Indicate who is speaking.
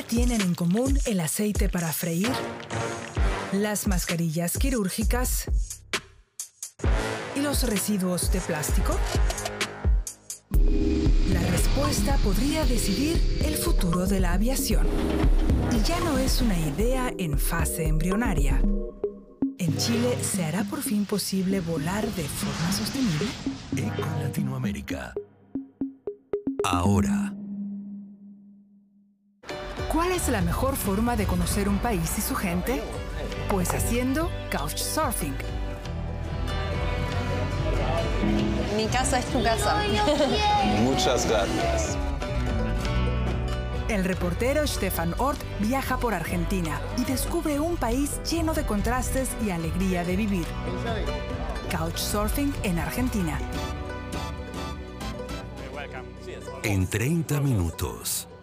Speaker 1: tienen en común el aceite para freír, las mascarillas quirúrgicas y los residuos de plástico? La respuesta podría decidir el futuro de la aviación. Y ya no es una idea en fase embrionaria. ¿En Chile se hará por fin posible volar de forma sostenible?
Speaker 2: Eco Latinoamérica. Ahora.
Speaker 1: ¿Cuál es la mejor forma de conocer un país y su gente? Pues haciendo Couchsurfing.
Speaker 3: Mi casa es tu casa.
Speaker 4: Muchas gracias.
Speaker 1: El reportero Stefan Ort viaja por Argentina y descubre un país lleno de contrastes y alegría de vivir. Couchsurfing en Argentina.
Speaker 2: En 30 minutos.